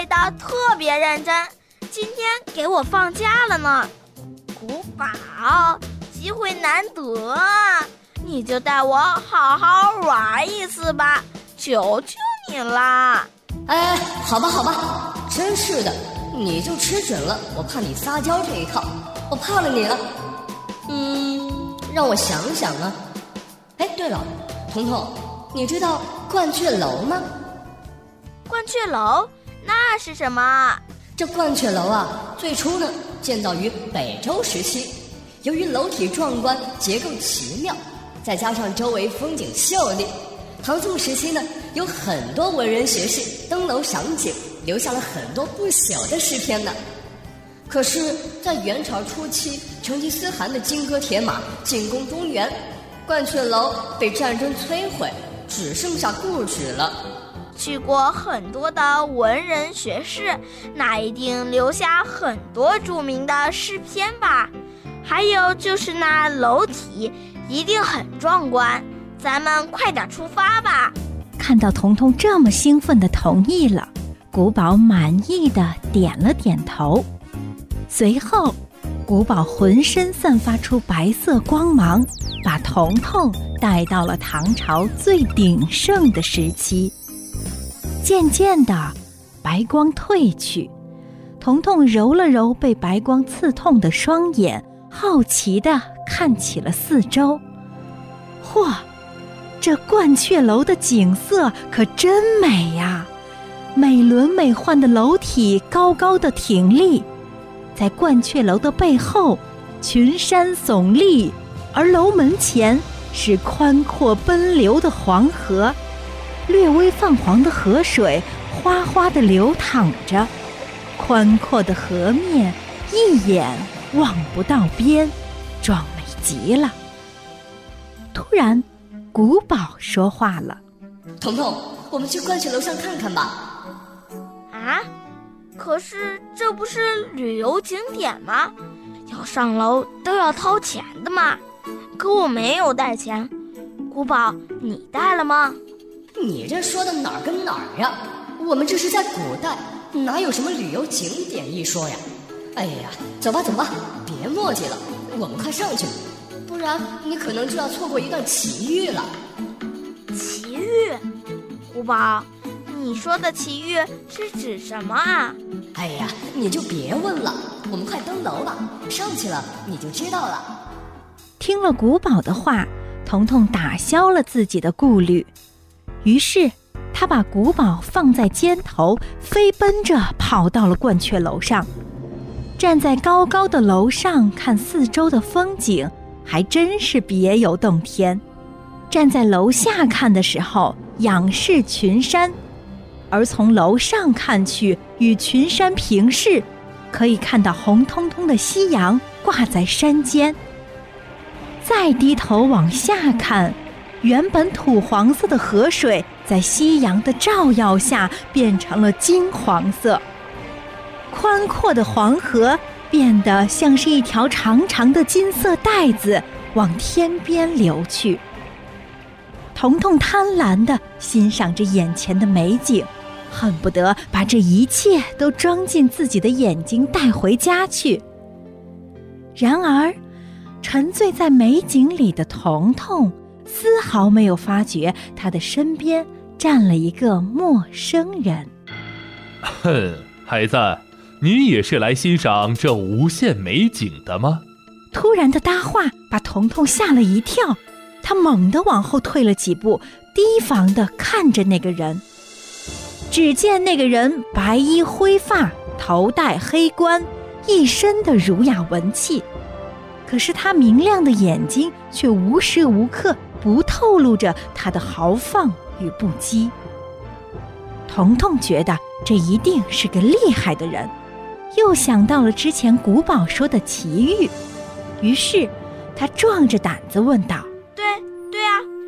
的特别认真，今天给我放假了呢。古堡，机会难得啊，你就带我好好玩一次吧，求求你啦！ 哎，好吧，真是的，你就吃准了，我怕你撒娇这一套，我怕了你了。让我想想啊。哎，对了，彤彤，你知道鹳雀楼吗？ 鹳雀楼那是什么？ 这鹳雀楼啊，最初呢建造于北周时期，由于楼体壮观，结构奇妙，再加上周围风景秀丽，唐宋时期呢有很多文人学士登楼赏景，留下了很多不朽的诗篇呢。可是在元朝初期，成吉思汗的金戈铁马进攻中原，鹳雀楼被战争摧毁，只剩下故址了。 去过很多的文人学士，那一定留下很多著名的诗篇吧？还有就是那楼体一定很壮观，咱们快点出发吧。 看到彤彤这么兴奋地同意了，古堡满意地点了点头。随后，古堡浑身散发出白色光芒，把彤彤带到了唐朝最鼎盛的时期。渐渐的，白光褪去，彤彤揉了揉被白光刺痛的双眼，好奇地看起了四周。嚯，这鹳雀楼的景色可真美呀！美轮美奂的楼体高高的挺立，在鹳雀楼的背后，群山耸立，而楼门前是宽阔奔流的黄河，略微泛黄的河水哗哗地流淌着，宽阔的河面一眼望不到边，壮美极了。突然，古堡说话了：“ 彤彤，我们去鹳雀楼上看看吧。” 啊？可是这不是旅游景点吗？要上楼都要掏钱的嘛。可我没有带钱，古堡，你带了吗？ 你这说的哪儿跟哪儿呀？我们这是在古代，哪有什么旅游景点一说呀？哎呀，走吧，别墨迹了，我们快上去，不然你可能就要错过一段奇遇了。 奇遇？古堡，你说的奇遇是指什么啊？ 哎呀，你就别问了，我们快登楼吧，上去了你就知道了。 听了古堡的话，彤彤打消了自己的顾虑，于是他把古堡放在肩头，飞奔着跑到了鹳雀楼上。站在高高的楼上看四周的风景，还真是别有洞天。站在楼下看的时候，仰视群山，而从楼上看去，与群山平视，可以看到红彤彤的夕阳挂在山间。再低头往下看，原本土黄色的河水在夕阳的照耀下变成了金黄色，宽阔的黄河变得像是一条长长的金色带子往天边流去。彤彤贪婪地欣赏着眼前的美景，恨不得把这一切都装进自己的眼睛带回家去。然而沉醉在美景里的彤彤丝毫没有发觉他的身边站了一个陌生人。 哼，孩子，你也是来欣赏这无限美景的吗？ 突然的搭话把彤彤吓了一跳，他猛地往后退了几步，提防地看着那个人。只见那个人白衣灰发，头戴黑冠，一身的儒雅文气，可是他明亮的眼睛却无时无刻不透露着他的豪放与不羁。彤彤觉得这一定是个厉害的人，又想到了之前古堡说的奇遇，于是他壮着胆子问道：